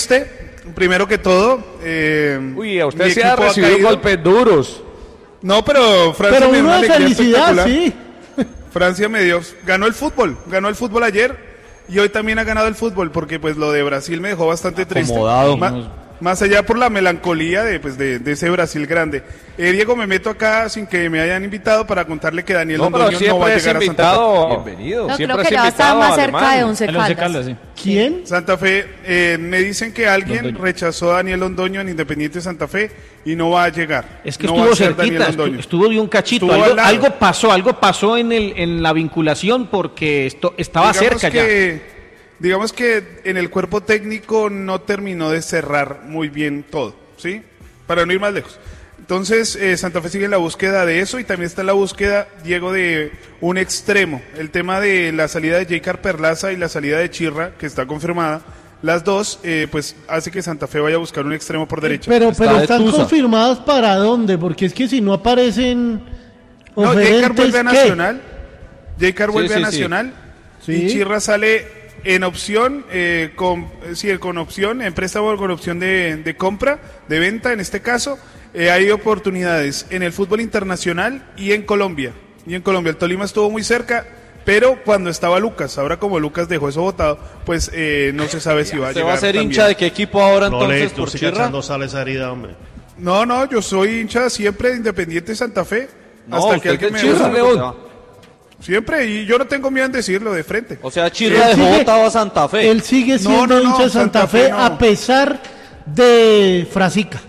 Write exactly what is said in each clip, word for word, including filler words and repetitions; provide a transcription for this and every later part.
triste, primero que todo. Eh, Uy, a usted se ha recibido golpes duros. No, pero Francia pero me dio uno una de alegría felicidad, espectacular. sí. Francia me dio, ganó el fútbol, ganó el fútbol ayer y hoy también ha ganado el fútbol porque pues lo de Brasil me dejó bastante triste. Acomodado. Ma- más allá por la melancolía de, pues, de, de ese Brasil grande. Eh, Diego, me meto acá sin que me hayan invitado para contarle que Daniel No, pero Londoño no va a siempre es llegar a Santa invitado. Fe. Bienvenido. No, siempre creo es que ya está invitado más a cerca Alemania. de Once El Once Caldas. Caldas, sí. ¿Quién? Santa Fe, eh, me dicen que alguien Londoño. rechazó a Daniel Londoño en Independiente Santa Fe y no va a llegar. Es que No va estuvo a ser Daniel cerquita, estu- Londoño. estuvo de un cachito. Estuvo Algo, al lado. algo pasó, algo pasó en el en la vinculación porque esto estaba Digamos cerca ya. que, digamos que en el cuerpo técnico no terminó de cerrar muy bien todo, ¿sí? Para no ir más lejos. Entonces, eh, Santa Fe sigue en la búsqueda de eso y también está en la búsqueda, Diego, de un extremo. El tema de la salida de Jaycar Perlaza y la salida de Chirra, que está confirmada, las dos, eh, pues hace que Santa Fe vaya a buscar un extremo por derecha. Pero, Está pero de están tusa. confirmadas para dónde, porque es que si no aparecen No, Jaycar oferentes, vuelve a ¿qué? Nacional. Jaycar Sí, vuelve sí, a sí. Nacional. Sí. Y Chirra sale en opción, eh, con, eh, sí, con opción, en préstamo con opción de, de compra, de venta en este caso. Eh, hay oportunidades en el fútbol internacional y en Colombia. Y en Colombia el Tolima estuvo muy cerca, pero cuando estaba Lucas, ahora como Lucas dejó eso votado, pues eh, no se sabe si va a ¿Usted llegar va a ser también. hincha de qué equipo ahora No, entonces le, tú por sigas Chirra? echando sal a esa herida, hombre. No, no, yo soy hincha siempre de Independiente Santa Fe. No, hasta que usted alguien de me Chirra, demuestre lo León. contrario. Siempre, y yo no tengo miedo en decirlo de frente. O sea, Chirra Él dejó sigue- votado a Santa Fe. Él sigue No, siendo no, no, hincha de Santa, Santa Fe, Fe no. a pesar de Frasica.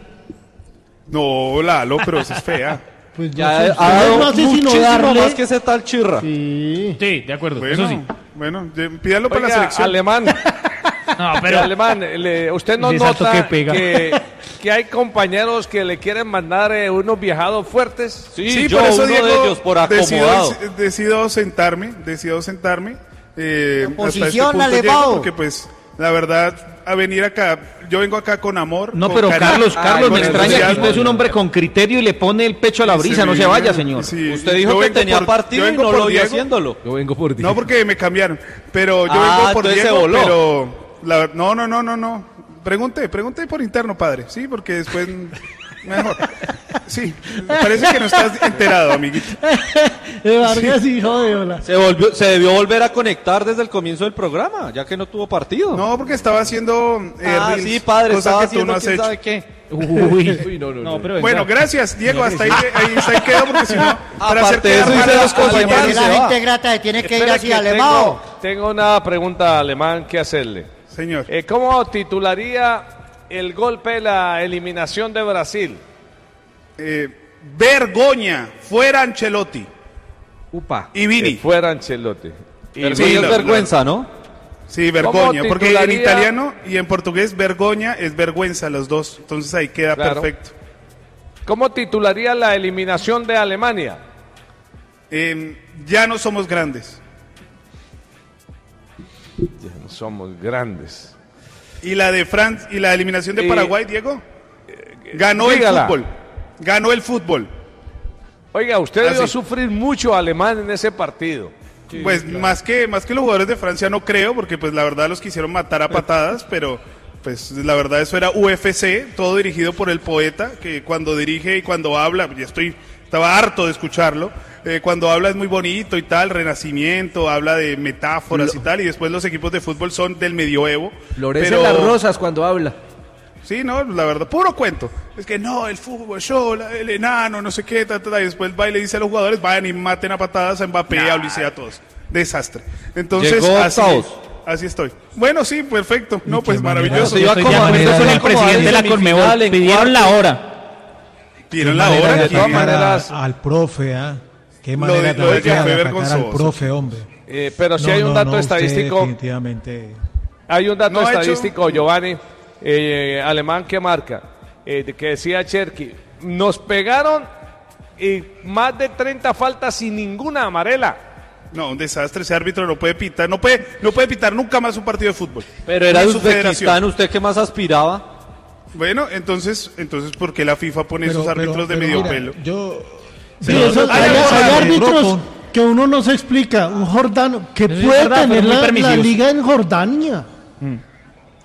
No, Lalo, pero eso es fea. Pues Ya no sé, ha ustedes dado no hacen sino muchísimo darle- más que ese tal Chirra. Sí. Sí, de acuerdo, Bueno, eso sí. bueno, de- pídalo para la Oiga, selección. Alemán. No, Pero pero Alemán, le- usted no Ese salto nota que pega. que, que hay compañeros que le quieren mandar eh, unos viajados fuertes. Sí, Sí, yo por eso, uno Diego, de ellos por acomodado. Decido, decido sentarme, decido sentarme. Eh, hasta este Oposición, punto alevado. llego porque, pues, la verdad, a venir acá, yo vengo acá con amor. No, con pero cariño, Carlos, Carlos, con me extraña que entusiasmo. usted es un hombre con criterio y le pone el pecho a la brisa, no se vaya, señor. Sí, Usted yo dijo que vengo tenía por- partido yo y vengo no por lo vi Diego. haciéndolo. Yo vengo por ti. No, porque me cambiaron. Pero yo Ah, vengo por entonces se Diego, voló. pero... la- no, no, no, no, no. Pregunte, pregunte por interno, padre. Sí, porque después... Mejor. Sí, parece que no estás enterado, amiguito. Eh, Vargas, hijo de hola. Se, volvió, se debió volver a conectar desde el comienzo del programa, ya que no tuvo partido. No, porque estaba haciendo eh, ah, reels, sí, padre, cosa estaba que tú haciendo no has quién hecho. sabe qué. Uy, Uy, no, no, no, no. pero Bueno, venga. gracias, Diego. Hasta ahí, ahí, hasta ahí quedo, porque si no, para Aparte hacer de eso, quedar mal hice a los los compañeros. compañeros. La se va. gente grata se tiene que ir Espere así, que alemán. tengo, tengo una pregunta, Alemán, que hacerle. Señor, Eh, ¿Cómo titularía el golpe de la eliminación de Brasil? eh, vergoña, fuera Ancelotti. Upa. Y Vini. Que fuera Ancelotti. Y Vergüenza Sí, es la- vergüenza, ¿no? Sí, vergoña, porque en titularía? italiano y en portugués vergoña es vergüenza los dos. Entonces ahí queda Claro. perfecto. ¿Cómo titularía la eliminación de Alemania? Eh, ya no somos grandes. Ya no somos grandes. Y la de Francia y la eliminación de Y- Paraguay, Diego, ganó dígala. el fútbol. Ganó el fútbol. Oiga, usted Ah, debió sí. sufrir mucho a Alemán en ese partido. Pues más que más que los jugadores de Francia no creo, porque pues la verdad los quisieron matar a patadas, pero pues la verdad eso era U F C, todo dirigido por el poeta, que cuando dirige y cuando habla, ya estoy, estaba harto de escucharlo, eh, cuando habla es muy bonito y tal, renacimiento, habla de metáforas y tal, y después los equipos de fútbol son del medioevo. Florece pero- las rosas cuando habla. Sí, no, la verdad, puro cuento. Es que no, el fútbol, yo, la- el enano, no sé qué, ta, ta, ta, y después va y le dice a los jugadores, vayan y maten a patadas a Mbappé, a Ulises, a todos. Desastre. Entonces, Llegó así, octavos. así estoy. Bueno, sí, perfecto. No, pues maravilloso. Se iba Estoy como de a acuerdo meter con el como a presidente de la semifinal, Conmebol. en Pidieron la cuartos. hora. Tienen la hora. de que- todas maneras- al profe, ¿ah? Qué Lo manera de- tan lo de fea que fue de atacar al vergonzoso. profe, hombre. Eh, pero si No, hay un no, dato no, usted estadístico, definitivamente. hay un dato No ha hecho- estadístico, Giovanni, eh, alemán que marca, eh, de que decía Cherky, nos pegaron y más de treinta faltas sin ninguna amarela. No, un desastre. Ese árbitro no puede pitar. No puede, no puede pitar nunca más un partido de fútbol. Pero era Ni de su Uzbekistán, federación. ¿usted qué más aspiraba? Bueno, entonces, entonces ¿por qué la FIFA pone Pero- esos árbitros pero- de pero medio mira, pelo? Yo. Sí, Pero- eso- Ay, hay, ay, hay ay, árbitros Ropo. que uno no se explica. Un Jordano que Eso sí es puede verdad, tener pero muy la, la permisivos. liga en Jordania.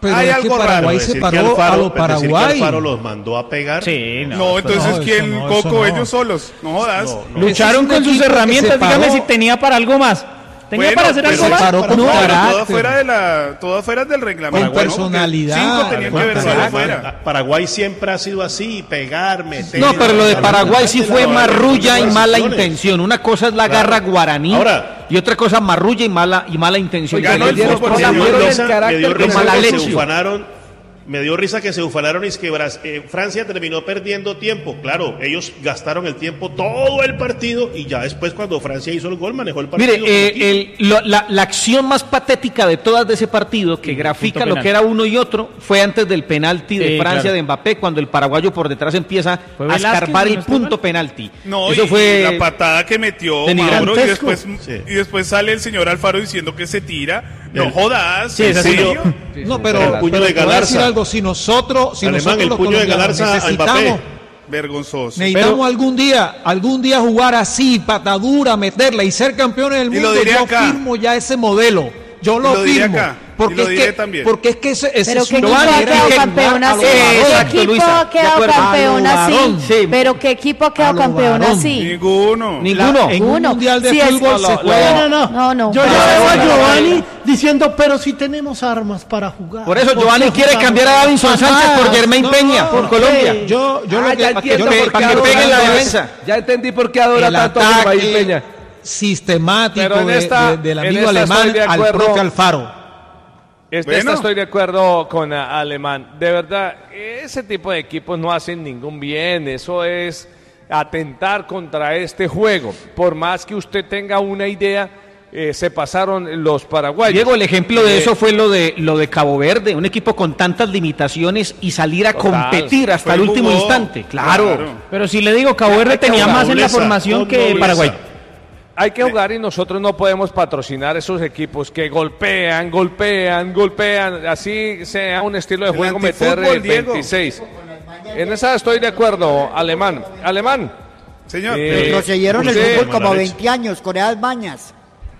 Pero hay es que algo raro. Paraguay Decir se que paró Alfaro- a lo decir que Paraguay. Alfaro los mandó a pegar. Sí, no. No, entonces, no, ¿quién? eso no, eso Coco, no. ellos solos. No jodas. No, no. Lucharon Ese es un con sus equipo que herramientas, se paró- dígame si tenía para algo más. ¿Tenía Bueno, para hacer pero algo se más? paró con No, pero carácter. todo fuera de la, todo fuera del reglamento. Con ¿no? personalidad, Cinco tenían con que haber sido carácter. fuera. Paraguay siempre ha sido así, pegar, meter. No, pero lo de Paraguay sí fue La- marrulla y las mala decisiones. intención. Una cosa es la Claro. garra guaraní Ahora- y otra cosa marrulla y mala y mala intención. Oiga, no, Que el le dieron fútbol por se la me dio vieron mano. el risa, carácter me dio de risa mala que se leche. ufanaron, me dio risa que se ufanaron y es que Bras- eh, Francia terminó perdiendo tiempo. Claro, ellos gastaron el tiempo todo el partido y ya después cuando Francia hizo el gol manejó el partido. Mire, eh, el- lo- la, la acción más patética de todas de ese partido, que grafica punto lo penal. que era uno y otro, fue antes del penalti de Sí, Francia claro. de Mbappé, cuando el paraguayo por detrás empieza ¿Fue a Velázquez, escarbar si el no estoy punto mal? penalti. No, Eso y fue la patada que metió denigrantesco. Mauro y después, Sí. y después sale el señor Alfaro diciendo que se tira. No El- jodas, Sí, ¿en es así. serio? No, pero, El puño pero de te voy a decir Galarza. algo, si nosotros, si Alemán, nosotros el los puño de colombianos Galarza a necesitamos, Mbappé. Vergonzoso. necesitamos algún día, algún día jugar así, patadura, meterla y ser campeones del Y lo mundo, diré yo acá. firmo ya ese modelo. Yo lo, Y lo diré firmo. acá. Porque Y lo es diré que, también. porque es que ese, ese Pero es qué un equipo ha manera quedado de campeón jugar a lo así. varón. ¿Qué Exacto, equipo Luisa, ha de quedado acuerdo. campeón A lo así? varón, sí. Pero qué equipo ha A quedado lo campeón varón. así. Ninguno. Ninguno. En un Uno. mundial de Sí, es- fútbol No, se no, juega. No, no, No, no. Yo No, ya no, veo a no, no, Giovanni diciendo, pero si tenemos armas para jugar. Por eso ¿Por Giovanni qué quiere jugamos cambiar a Davinson Sánchez por Germain No, Peña, por no, Colombia. Yo, yo lo Ah, que, ya yo entiendo que- por qué para que adora pegue en la tanto- defensa. Ya entendí por qué adora el tanto a Germain ataque Peña. sistemático Pero en de- esta- de- del en amigo esta estoy alemán de al acuerdo. propio Alfaro. Este, Bueno. esta estoy de acuerdo con a- Alemán. De verdad, ese tipo de equipos no hacen ningún bien. Eso es atentar contra este juego. Por más que usted tenga una idea, eh, se pasaron los paraguayos. Diego, el ejemplo de Eh, eso fue lo de lo de Cabo Verde, un equipo con tantas limitaciones y salir a Total. competir hasta Fue el el último jugó. instante. Claro. Claro. Pero si le digo, Cabo Verde Hay que tenía jugar. más en la Nobleza, formación con que nobleza. Paraguay. Hay que jugar y nosotros no podemos patrocinar esos equipos que golpean, golpean, golpean. Así sea un estilo de El juego meter antifútbol, el Diego. veintiséis. En esa estoy de acuerdo, Alemán. Alemán, Señor, Eh, Retrocedieron el usted- fútbol como Mala veinte años, Coreas Mañas.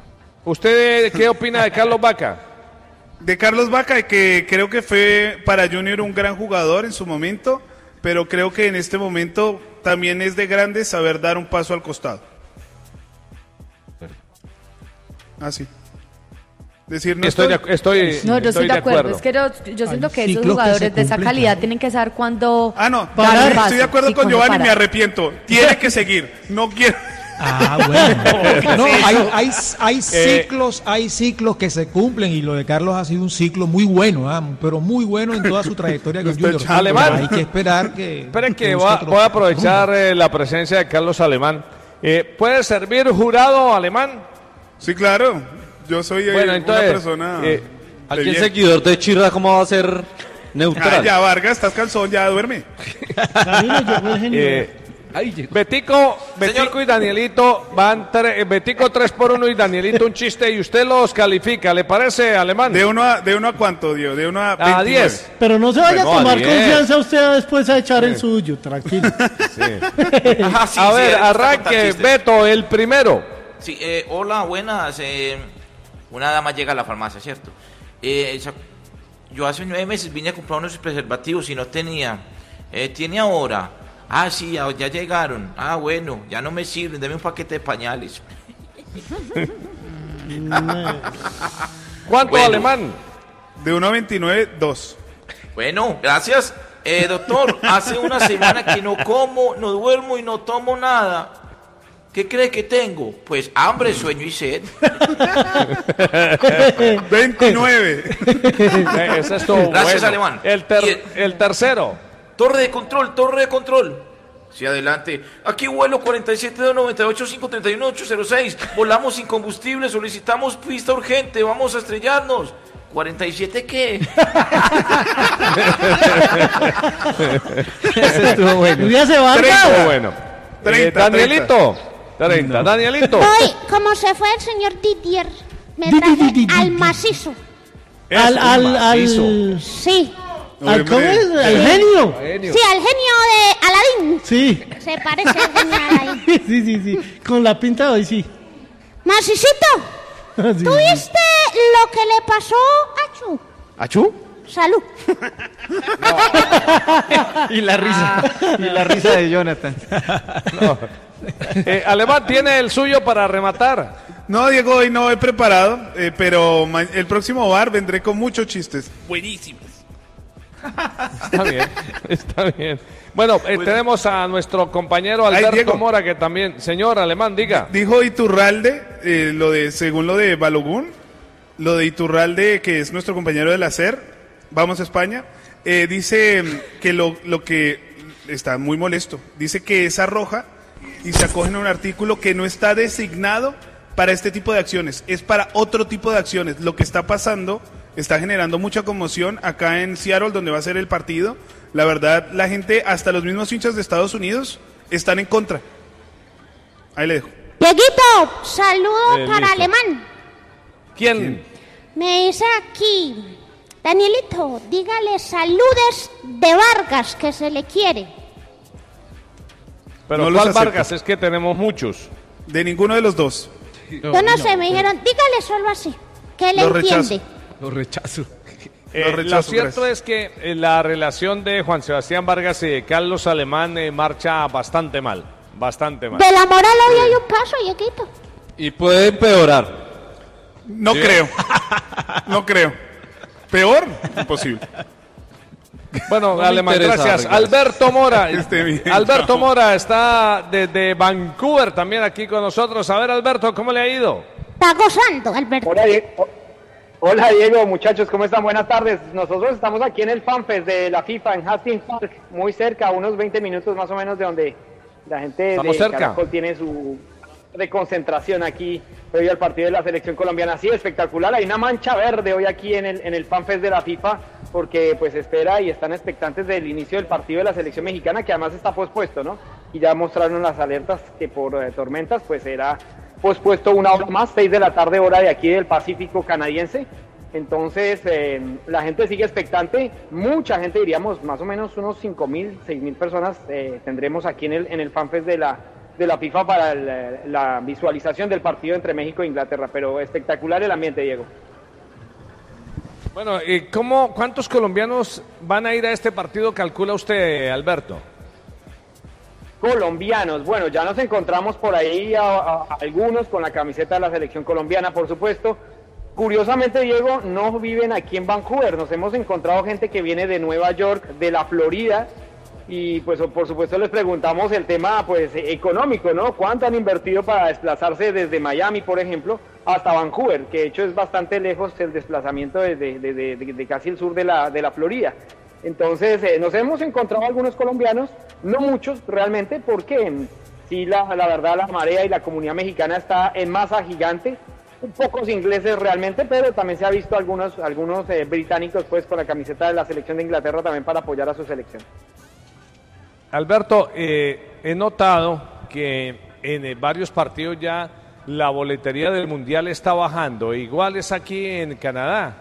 ¿usted qué opina de Carlos Vaca? de Carlos Vaca, que creo que fue para Junior un gran jugador en su momento, pero creo que en este momento también es de grande saber dar un paso al costado. Así. Decir, no Estoy, estoy, de, estoy, No, yo estoy estoy de acuerdo. Es que yo, yo siento que esos ciclos que jugadores se de esa cumplen, calidad claro. tienen que saber cuándo. Ah, no, dar el estoy paso de acuerdo y con cuándo Giovanni, me parar. arrepiento. Tiene que seguir. No quiero. Ah, bueno. No, hay, hay, hay ciclos, hay ciclos que se cumplen y lo de Carlos ha sido un ciclo muy bueno, ah, pero muy bueno en toda su trayectoria con Junior. echando. Alemán. Pero hay que esperar que. Esperen que busque voy a, otro- voy a aprovechar eh, la presencia de Carlos Alemán. Eh, ¿Puede servir jurado Alemán? Sí, claro. Yo soy eh, Bueno, una entonces, persona. eh, de ¿Alguien bien. seguidor de Chirra cómo va a ser neutral? Ah, ya, Vargas, estás cansón, ya duerme. Camilo, llegó el genio. Eh, Betico, Betico y Danielito van tre- eh, Betico tres por uno y Danielito un chiste y usted los califica, ¿le parece, Alemán? ¿De uno a, de uno a cuánto, Diego? De uno a A veintinueve. diez. Pero no se vaya No, a tomar diez. confianza usted después a echar el suyo, tranquilo. Ajá, sí, A sí, ver, le gusta contar arranque, chistes. Beto, el primero. Sí, eh, hola, buenas. eh, una dama llega a la farmacia, ¿cierto? Eh, esa- yo hace nueve meses vine a comprar unos preservativos y no tenía. Eh, ¿Tiene ahora? Ah, sí, ah, ya llegaron. Ah, bueno, ya no me sirven. Deme un paquete de pañales. ¿Cuánto, Bueno. Alemán? De uno a veintinueve, dos. Bueno, gracias. Eh, doctor, hace una semana que no como, no duermo y no tomo nada. ¿Qué cree que tengo? Pues hambre, sueño y sed. veintinueve. Eh, ese estuvo Gracias, bueno. Alemán. El, ter- Y el- el tercero. Torre de control, torre de control. Sí, adelante. Aquí vuelo cuarenta y siete dos noventa y ocho cinco treinta y uno ocho cero seis. Volamos sin combustible, solicitamos pista urgente, vamos a estrellarnos. ¿cuarenta y siete qué? Ese estuvo bueno. Ya se va. Estuvo bueno. Eh, treinta, Danielito. treinta. Danielito. Voy, como se fue el señor Didier, me Di, di, traje di, di, di, al di. macizo. Es Al, un al, macizo. al, Sí, al, ¿cómo Hombre. es? Al genio. sí, al genio de Aladín. Sí. Se parece al genio de Aladín. Sí, sí, sí. Con la pinta de hoy, sí. Macicito, Sí. ¿tú viste lo que le pasó a Chu? ¿Achú? Salud. Y la risa, y la risa de Jonathan. No. Eh, Alemán tiene el suyo para rematar. No, Diego, hoy no he preparado, eh, pero ma- el próximo bar vendré con muchos chistes. Buenísimos. Está bien, está bien. Bueno, eh, tenemos a nuestro compañero Ay, Alberto Diego. Mora, que también, señor Alemán, diga. Dijo Iturralde, eh, lo de, según lo de Balogun, lo de Iturralde, que es nuestro compañero del hacer, vamos a España, eh, dice que lo, lo que está muy molesto, dice que es roja y se acoge en un artículo que no está designado para este tipo de acciones, es para otro tipo de acciones. Lo que está pasando está generando mucha conmoción acá en Seattle, donde va a ser el partido. La verdad, la gente, hasta los mismos hinchas de Estados Unidos, están en contra. Ahí le dejo. Dieguito, saludo Eh, para listo. Alemán. ¿Quién? Me dice aquí, Danielito, dígale saludes de Vargas, que se le quiere. Pero No los ¿cuál acepto. Vargas? Es que tenemos muchos. De ninguno de los dos. Yo no sé, me dijeron, dígale solo así, que le Lo rechazo. entiende. Lo rechazo. Eh, Lo lo rechazo, cierto gracias. es que eh, la relación de Juan Sebastián Vargas y de Carlos Alemán eh, marcha bastante mal, bastante mal. De la moral hoy hay un paso, Dieguito. Y puede empeorar. No Sí. creo. No creo. Peor, imposible. Bueno, No me Alemán, interesa gracias. arreglar. Alberto Mora. Esté bien, Alberto chao. Mora está desde Vancouver también aquí con nosotros. A ver, Alberto, ¿cómo le ha ido? Está gozando, Alberto. Hola, Diego. Hola Diego, muchachos, ¿cómo están? Buenas tardes. Nosotros estamos aquí en el FanFest de la FIFA en Hastings Park, muy cerca, a unos veinte minutos más o menos de donde la gente Estamos de cerca. Caracol tiene su de concentración aquí previo al partido de la selección colombiana. Sí, espectacular. Hay una mancha verde hoy aquí en el, en el FanFest de la FIFA porque pues espera y están expectantes del inicio del partido de la selección mexicana, que además está pospuesto, ¿no? Y ya mostraron las alertas que por eh, tormentas pues será pospuesto una hora más, seis de la tarde hora de aquí del Pacífico canadiense. Entonces eh, la gente sigue expectante, mucha gente, diríamos más o menos unos cinco mil, seis mil personas eh, tendremos aquí en el, en el FanFest de la, de la FIFA para el, la visualización del partido entre México e Inglaterra, pero espectacular el ambiente, Diego. Bueno, ¿y cómo, cuántos colombianos van a ir a este partido, calcula usted, Alberto? Colombianos, bueno, ya nos encontramos por ahí a, a- a algunos con la camiseta de la selección colombiana, por supuesto. Curiosamente, Diego, no viven aquí en Vancouver, nos hemos encontrado gente que viene de Nueva York, de la Florida, y pues por supuesto les preguntamos el tema pues económico, ¿no? ¿Cuánto han invertido para desplazarse desde Miami, por ejemplo, hasta Vancouver? Que de hecho es bastante lejos el desplazamiento desde de, de- de- de casi el sur de la, de la Florida. Entonces, eh, nos hemos encontrado algunos colombianos, no muchos realmente, porque mm, sí, la, la verdad, la marea y la comunidad mexicana está en masa gigante, pocos ingleses realmente, pero también se ha visto algunos, algunos eh, británicos pues con la camiseta de la selección de Inglaterra también para apoyar a su selección. Alberto, eh, he notado que en eh, varios partidos ya la boletería del Mundial está bajando. Igual es aquí en Canadá.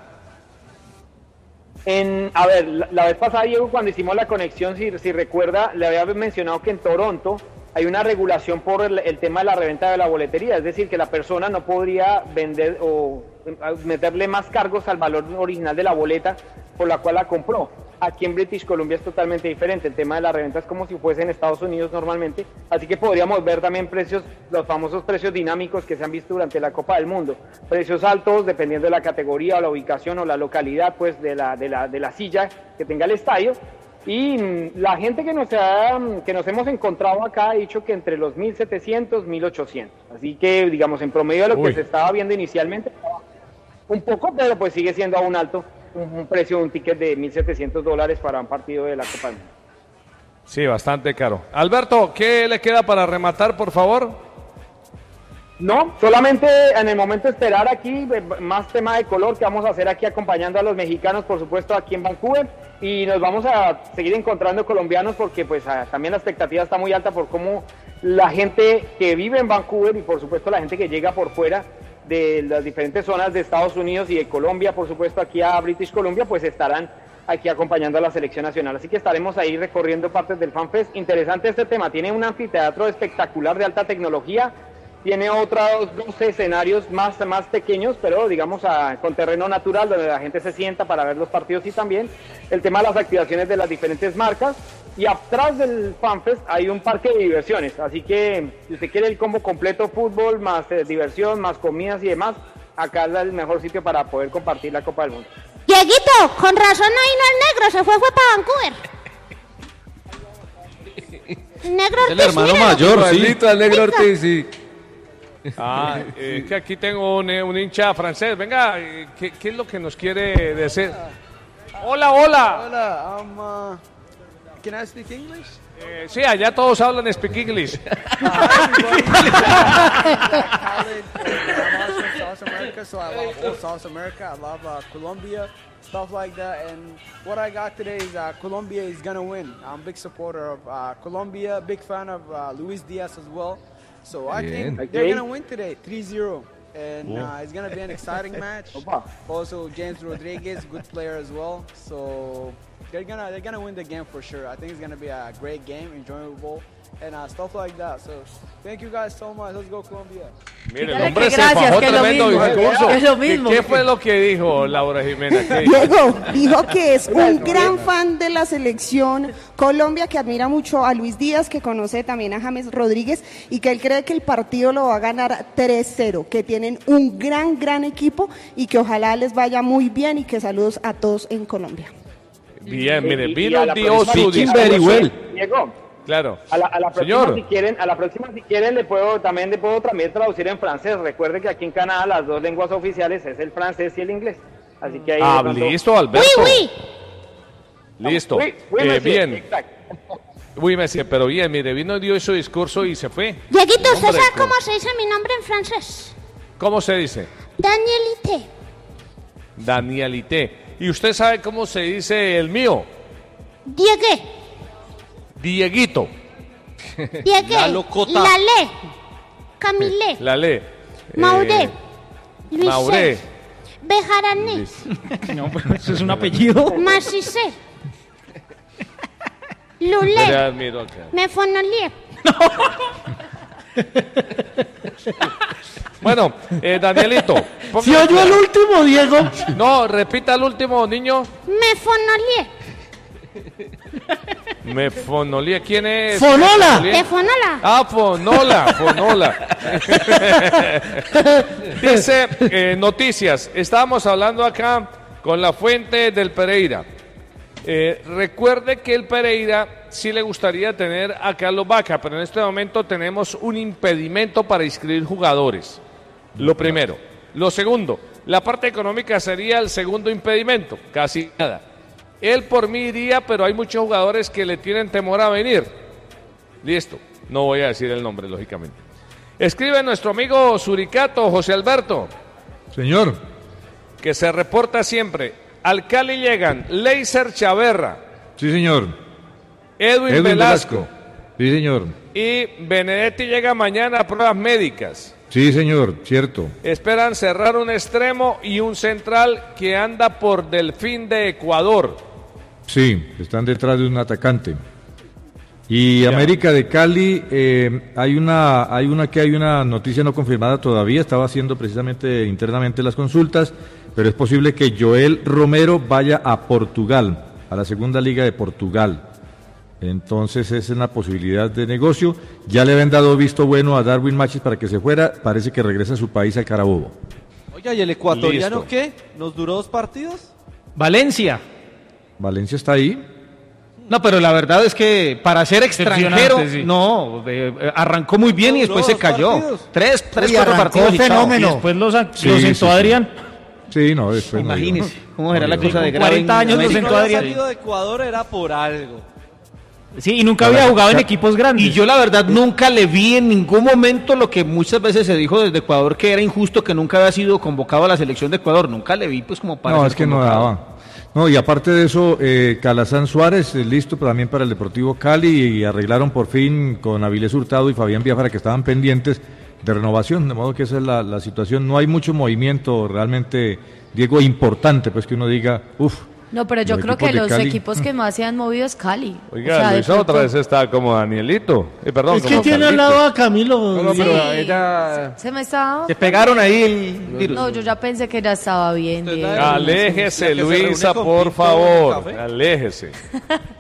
En, a ver, la, la vez pasada, Diego, cuando hicimos la conexión, si, si recuerda, le había mencionado que en Toronto hay una regulación por el, el tema de la reventa de la boletería, es decir, que la persona no podría vender o eh, meterle más cargos al valor original de la boleta por la cual la compró. Aquí en British Columbia es totalmente diferente, el tema de la reventa es como si fuese en Estados Unidos normalmente, así que podríamos ver también precios, los famosos precios dinámicos que se han visto durante la Copa del Mundo, precios altos dependiendo de la categoría o la ubicación o la localidad pues de la, de la, de la silla que tenga el estadio. Y mm, la gente que nos, ha, que nos hemos encontrado acá ha dicho que entre los mil setecientos, mil ochocientos. Así que, digamos, en promedio de lo Uy. que se estaba viendo inicialmente, un poco, pero pues sigue siendo aún alto un, un precio de un ticket de mil setecientos dólares para un partido de la Copa del Mundo. Sí, bastante caro. Alberto, ¿qué le queda para rematar, por favor? No, solamente en el momento esperar aquí, eh, más tema de color que vamos a hacer aquí acompañando a los mexicanos, por supuesto, aquí en Vancouver, y nos vamos a seguir encontrando colombianos porque pues a- también la expectativa está muy alta por cómo la gente que vive en Vancouver y por supuesto la gente que llega por fuera de las diferentes zonas de Estados Unidos y de Colombia, por supuesto aquí a British Columbia, pues estarán aquí acompañando a la selección nacional. Así que estaremos ahí recorriendo partes del FanFest. Interesante este tema, tiene un anfiteatro espectacular de alta tecnología, tiene otros dos escenarios más, más pequeños, pero digamos a, con terreno natural, donde la gente se sienta para ver los partidos, y también el tema de las activaciones de las diferentes marcas. Y atrás del FanFest hay un parque de diversiones, así que si usted quiere el combo completo, fútbol, más eh, diversión, más comidas y demás, acá es el mejor sitio para poder compartir la Copa del Mundo. Dieguito, con razón ahí no el negro, se fue, fue para Vancouver. Negro El Ortiz, hermano míralo. mayor, sí. Maldito el negro Ortiz, sí. Ah, eh, que aquí tengo un, eh, un hincha francés. Venga, eh, ¿qué, ¿qué es lo que nos quiere decir? Hola, hola. Hola, um, uh, can I speak English? Eh, sí, allá todos hablan speak English. South America, so I love all South America. I love uh, Colombia, stuff like that. And what I got today is uh, Colombia is gonna win. I'm a big supporter of uh, Colombia, big fan of uh, Luis Diaz as well. So I Bien. think they're gonna win today, three zero. And Cool. uh, it's gonna be an exciting match. Also, James Rodriguez, good player as well. So they're gonna they're gonna win the game for sure. I think it's gonna be a great game, enjoyable, and uh, stuff like that. So thank you guys so much. Let's go Colombia. Mire, el Dígale hombre que se gracias, fajó que es lo tremendo mismo, discurso. que es lo ¿Qué- mismo. ¿Qué fue lo que dijo Laura Jimena? ¿Qué dijo? Diego dijo que es un gran fan de la selección Colombia, que admira mucho a Luis Díaz, que conoce también a James Rodríguez, y que él cree que el partido lo va a ganar tres cero, que tienen un gran, gran equipo y que ojalá les vaya muy bien, y que saludos a todos en Colombia. Bien, mire, Y- y vino a la Dios próxima- su a la discurso. próxima- Diego, Claro. A la, a la próxima, Señor. si quieren, a la próxima, si quieren, le puedo también le puedo también traducir en francés. Recuerde que aquí en Canadá las dos lenguas oficiales es el francés y el inglés. Así que ahí de Ah, pronto- listo, Alberto. Oui, Listo. Oui, oui, Eh, monsieur, bien. exacto. Uy, me decía, pero bien, mire, vino Dios su discurso y se fue. Dieguito, ¿usted Hombre, sabe con- cómo se dice mi nombre en francés? ¿Cómo se dice? Danielite. Danielite. ¿Y usted sabe cómo se dice el mío? Diegue. Dieguito. Diegue. Lale. Camille. La ley. Mauré. Luisé. Mauré. Bejarané. No, pero eso es un apellido. Massicé. Le Lulé. admiro acá. Mefonolié. Bueno, eh, Danielito. ponga- ¿Sí oyó el último, Diego? No, repita el último, niño. Mefonolié. Me fonolía. ¿Quién es? Fonola. Me De Fonola. Ah, Fonola, Fonola. Dice, eh, noticias. Estábamos hablando acá con la fuente del Pereira. Eh, recuerde que el Pereira sí le gustaría tener a Carlos Vaca, pero en este momento tenemos un impedimento para inscribir jugadores. Lo primero. Lo segundo, la parte económica sería el segundo impedimento. Casi nada. Él por mí iría, pero hay muchos jugadores que le tienen temor a venir. Listo. No voy a decir el nombre, lógicamente. Escribe nuestro amigo Suricato, José Alberto. Señor. Que se reporta siempre. Al Cali llegan Leiser Chaverra, Sí, señor. Edwin, Edwin Velasco, Velasco. Sí, señor. y Benedetti llega mañana a pruebas médicas. Sí, señor, cierto. Esperan cerrar un extremo y un central que anda por Delfín de Ecuador. Sí, están detrás de un atacante. Y América de Cali, eh, hay una, hay una que hay una noticia no confirmada todavía, estaba haciendo precisamente internamente las consultas, pero es posible que Joel Romero vaya a Portugal, a la segunda liga de Portugal. Entonces esa es una posibilidad de negocio. Ya le habían dado visto bueno a Darwin Machis para que se fuera, parece que regresa a su país, al Carabobo. Oiga, ¿y el ecuatoriano Listo. qué? ¿Nos duró dos partidos? Valencia. Valencia está ahí. No, pero la verdad es que para ser extranjero, Decepcionante, sí. no, eh, eh, arrancó muy bien y después se dos cayó. partidos. Tres, tres, Uy, cuatro arrancó partidos. y chao. fenómeno. Y después los an- Sí, lo sí, sentó sí. Adrián. Sí, no, después no Imagínese dio. cómo era No la dio. cosa de Con grave. cuarenta años en lo América. sentó No Adrián. había salido de Ecuador era por algo. Sí, y nunca había jugado en equipos grandes. Y yo la verdad nunca le vi en ningún momento lo que muchas veces se dijo desde Ecuador, que era injusto que nunca había sido convocado a la selección de Ecuador. Nunca le vi pues como para No, ser es que no convocado. daba. No, y aparte de eso, eh, Calazán Suárez, eh, listo también para el Deportivo Cali, y arreglaron por fin con Avilés Hurtado y Fabián Biafara, que estaban pendientes de renovación, de modo que esa es la, la situación. No hay mucho movimiento realmente, Diego, importante, pues que uno diga, uff, No, pero yo Los creo que equipos de los Cali. equipos que más se han movido es Cali. Oiga, O sea, de Luisa otra pronto- vez está como Danielito. Eh, perdón, Es que como tiene al Carlito. lado a Camilo. No, no, pero Sí. ella... Se me estaba... Se pegaron ahí el virus. No, yo ya pensé que ya estaba bien. Diego. Aléjese, La que se reúne Luisa, con por Pinto en favor. café. Aléjese.